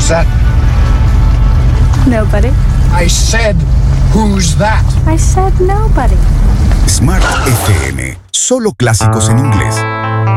that? Nobody. I said, who's that? I said nobody. Smart FM. Solo clásicos en inglés.